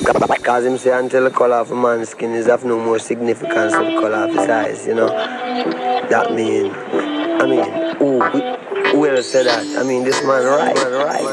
Cause him say until the colour of a man's skin is of no more significance to the colour of his eyes, you know. That mean, who will say that? I mean, this man right.